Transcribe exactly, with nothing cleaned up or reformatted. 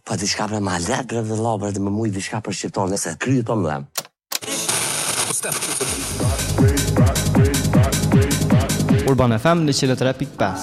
Pa diçka për malet, bre dhe la, bre dhe me mujt diçka për shqiptar, nëse kryet po më dhem. Urban F M në një qindë e tre pikë pesë.